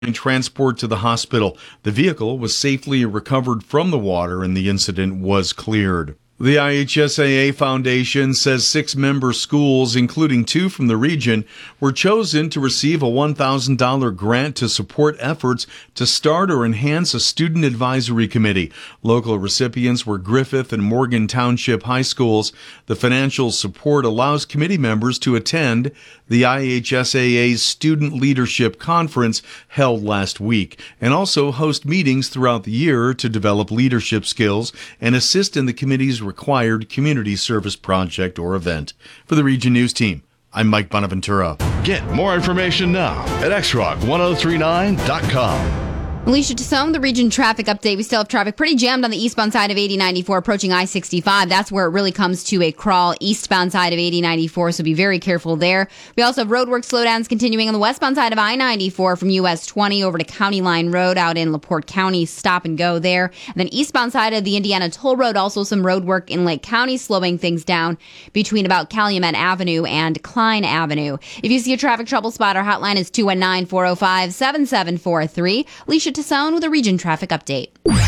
transport to the hospital. The vehicle was safely recovered from the water and the incident was cleared. The IHSAA Foundation says 6 member schools, including 2 from the region, were chosen to receive a $1,000 grant to support efforts to start or enhance a student advisory committee. Local recipients were Griffith and Morgan Township High Schools. The financial support allows committee members to attend the IHSAA's Student Leadership Conference held last week and also host meetings throughout the year to develop leadership skills and assist in the committee's required community service project or event. For the Region News Team, I'm Mike Bonaventura. Get more information now at xrock1039.com. Alicia Tassone, the Region traffic update. We still have traffic pretty jammed on the eastbound side of 8094 approaching I-65. That's where it really comes to a crawl eastbound side of 8094, so be very careful there. We also have roadwork slowdowns continuing on the westbound side of I-94 from US 20 over to County Line Road out in LaPorte County. Stop and go there. And then eastbound side of the Indiana Toll Road, also some road work in Lake County, slowing things down between about Calumet Avenue and Klein Avenue. If you see a traffic trouble spot, our hotline is 219-405-7743. Alicia Tassone with a Region traffic update.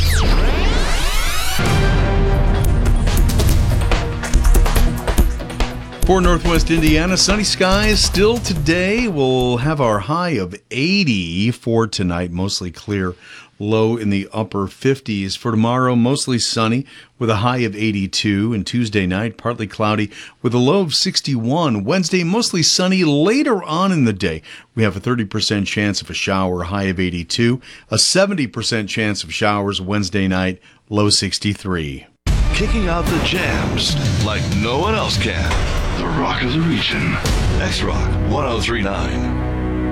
For Northwest Indiana, sunny skies still today. We'll have our high of 80 for tonight, mostly clear. Low in the upper 50s. For tomorrow, mostly sunny with a high of 82. And Tuesday night, partly cloudy with a low of 61. Wednesday, mostly sunny later on in the day. We have a 30% chance of a shower, high of 82. A 70% chance of showers Wednesday night, low 63. Kicking out the jams like no one else can. The Rock of the Region. X-Rock 1039.